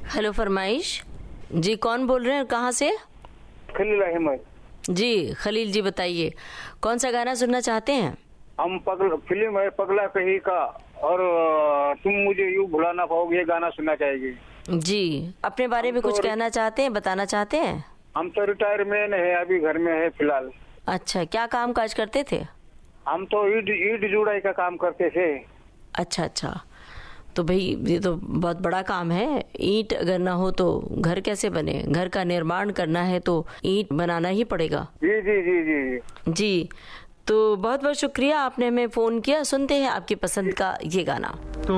Hello फरमाइश। जी कौन बोल रहे हैं, कहाँ से? खलील अहमद। जी खलील जी बताइए, कौन सा गाना सुनना चाहते हैं? हम फिल्म है पगला कहीं का और तुम मुझे यूं भुला ना पाओगे, ये गाना सुनना चाहेंगे। जी अपने बारे में कुछ कहना चाहते हैं, बताना चाहते हैं? हम तो रिटायरमेंट है, अभी घर में है फिलहाल। अच्छा, क्या काम काज करते थे? हम तो ईट जुड़ाई का काम करते थे। अच्छा अच्छा, तो भाई ये तो बहुत बड़ा काम है। ईंट अगर ना हो तो घर कैसे बने? घर का निर्माण करना है तो ईंट बनाना ही पड़ेगा। जी जी जी जी जी जी, तो बहुत बहुत शुक्रिया, आपने हमें फोन किया। सुनते हैं आपकी पसंद का ये गाना।